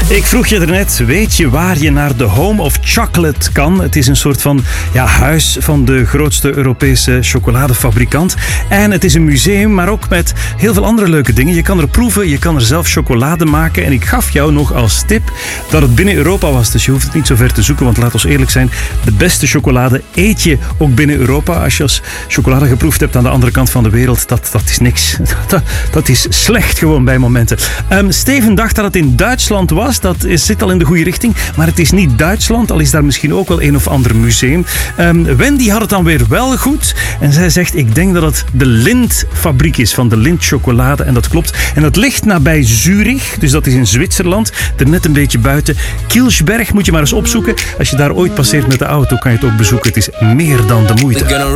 Ik vroeg je daarnet, weet je waar je naar de Home of Chocolate kan? Het is een soort van huis van de grootste Europese chocoladefabrikant. En het is een museum, maar ook met heel veel andere leuke dingen. Je kan er proeven, je kan er zelf chocolade maken. En ik gaf jou nog als tip dat het binnen Europa was. Dus je hoeft het niet zo ver te zoeken, want laat ons eerlijk zijn, de beste chocolade eet je ook binnen Europa. Als je als chocolade geproefd hebt aan de andere kant van de wereld, dat is niks. Dat is slecht gewoon bij momenten. Steven dacht dat het in Duitsland was. Dat zit al in de goede richting. Maar het is niet Duitsland, al is daar misschien ook wel een of ander museum. Wendy had het dan weer wel goed. En zij zegt, ik denk dat het de Lindt-fabriek is van de Lindt chocolade. En dat klopt. En dat ligt nabij Zurich. Dus dat is in Zwitserland. Er net een beetje buiten. Kilchberg moet je maar eens opzoeken. Als je daar ooit passeert met de auto, kan je het ook bezoeken. Het is meer dan de moeite.